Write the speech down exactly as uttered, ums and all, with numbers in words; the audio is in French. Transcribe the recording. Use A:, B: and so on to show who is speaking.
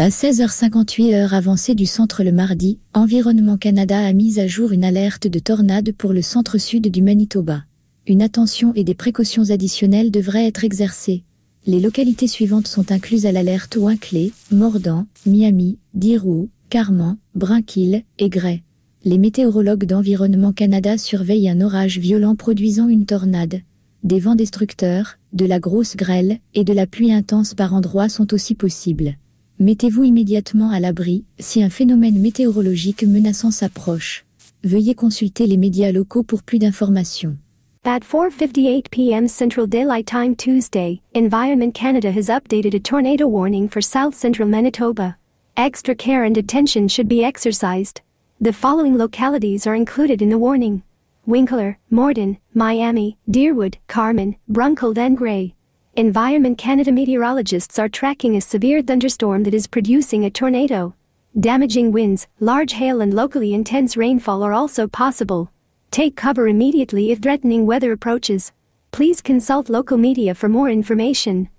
A: À seize heures cinquante-huit heure avancée du centre le mardi, Environnement Canada a mis à jour une alerte de tornade pour le centre-sud du Manitoba. Une attention et des précautions additionnelles devraient être exercées. Les localités suivantes sont incluses à l'alerte: Winkler, Mordant, Miami, Dirou, Carman, Brinkill et Gray. Les météorologues d'Environnement Canada surveillent un orage violent produisant une tornade. Des vents destructeurs, de la grosse grêle et de la pluie intense par endroits sont aussi possibles. Mettez-vous immédiatement à l'abri si un phénomène météorologique menaçant s'approche. Veuillez consulter les médias locaux pour plus d'informations.
B: At four fifty-eight p m Central Daylight Time Tuesday, Environment Canada has updated a tornado warning for South Central Manitoba. Extra care and attention should be exercised. The following localities are included in the warning: Winkler, Morden, Miami, Deerwood, Carman, Brunkill and Gray. Environment Canada meteorologists are tracking a severe thunderstorm that is producing a tornado. Damaging winds, large hail and locally intense rainfall are also possible. Take cover immediately if threatening weather approaches. Please consult local media for more information.